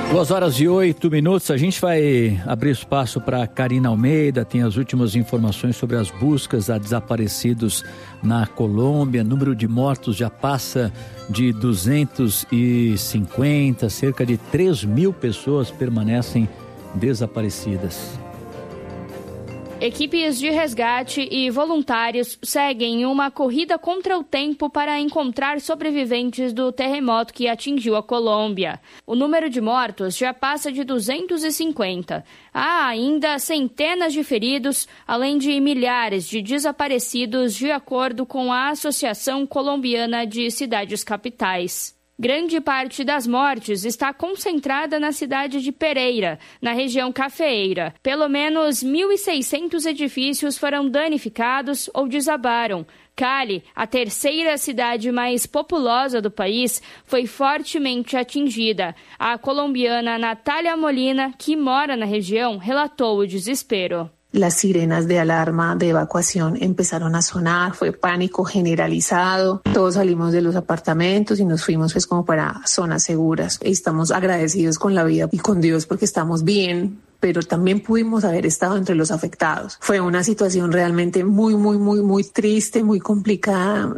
2h08. A gente vai abrir espaço para Karina Almeida, tem as últimas informações sobre as buscas a desaparecidos na Colômbia. O número de mortos já passa de 250, cerca de 3.000 pessoas permanecem desaparecidas. Equipes de resgate e voluntários seguem uma corrida contra o tempo para encontrar sobreviventes do terremoto que atingiu a Colômbia. O número de mortos já passa de 250. Há ainda centenas de feridos, além de milhares de desaparecidos, de acordo com a Associação Colombiana de Cidades Capitais. Grande parte das mortes está concentrada na cidade de Pereira, na região cafeeira. Pelo menos 1.600 edifícios foram danificados ou desabaram. Cali, a terceira cidade mais populosa do país, foi fortemente atingida. A colombiana Natália Molina, que mora na região, relatou o desespero. Las sirenas de alarma de evacuación empezaron a sonar, fue pánico generalizado. Todos salimos de los apartamentos y nos fuimos pues como para zonas seguras. Estamos agradecidos con la vida y con Dios porque estamos bien, pero también pudimos haber estado entre los afectados. Fue una situación realmente muy triste, muy complicada,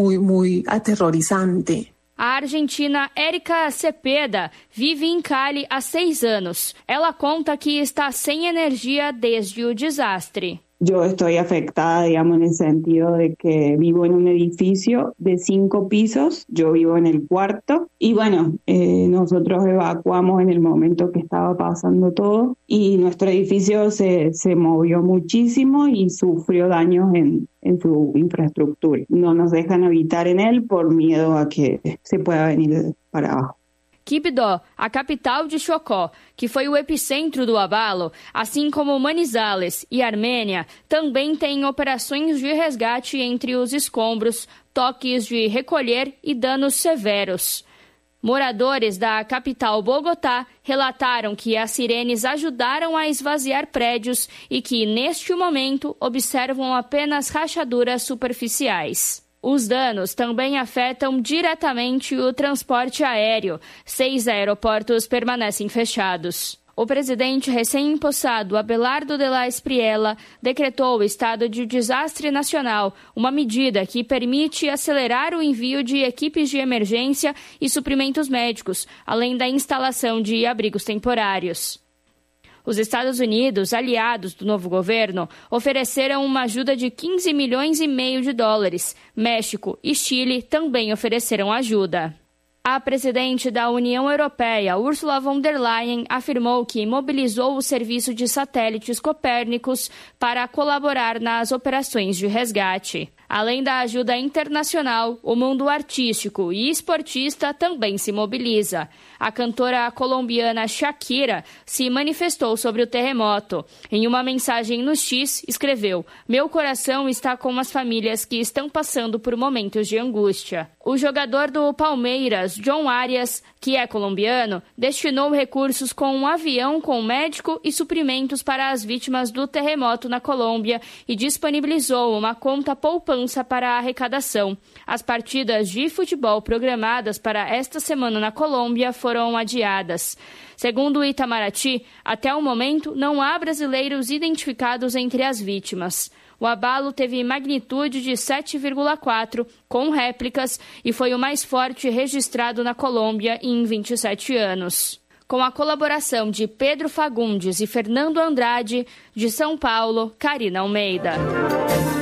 muy aterrorizante. A argentina Érica Cepeda vive em Cali há 6 anos. Ela conta que está sem energia desde o desastre. Yo estoy afectada, digamos, en el sentido de que vivo en un edificio de 5 pisos, yo vivo en el cuarto y bueno, nosotros evacuamos en el momento que estaba pasando todo y nuestro edificio se movió muchísimo y sufrió daños en su infraestructura. No nos dejan habitar en él por miedo a que se pueda venir para abajo. Quibdó, a capital de Chocó, que foi o epicentro do abalo, assim como Manizales e Armênia, também tem operações de resgate entre os escombros, toques de recolher e danos severos. Moradores da capital Bogotá relataram que as sirenes ajudaram a esvaziar prédios e que, neste momento, observam apenas rachaduras superficiais. Os danos também afetam diretamente o transporte aéreo. 6 aeroportos permanecem fechados. O presidente recém-impossado Abelardo de la Espriella decretou o estado de desastre nacional, uma medida que permite acelerar o envio de equipes de emergência e suprimentos médicos, além da instalação de abrigos temporários. Os Estados Unidos, aliados do novo governo, ofereceram uma ajuda de 15 milhões e meio de dólares. México e Chile também ofereceram ajuda. A presidente da União Europeia, Ursula von der Leyen, afirmou que mobilizou o serviço de satélites Copérnicos para colaborar nas operações de resgate. Além da ajuda internacional, o mundo artístico e esportista também se mobiliza. A cantora colombiana Shakira se manifestou sobre o terremoto. Em uma mensagem no X, escreveu: "Meu coração está com as famílias que estão passando por momentos de angústia." O jogador do Palmeiras, John Arias, que é colombiano, destinou recursos com um avião com médico e suprimentos para as vítimas do terremoto na Colômbia e disponibilizou uma conta poupança para a arrecadação. As partidas de futebol programadas para esta semana na Colômbia foram adiadas. Segundo o Itamaraty, até o momento não há brasileiros identificados entre as vítimas. O abalo teve magnitude de 7,4, com réplicas, e foi o mais forte registrado na Colômbia em 27 anos. Com a colaboração de Pedro Fagundes e Fernando Andrade, de São Paulo, Karina Almeida.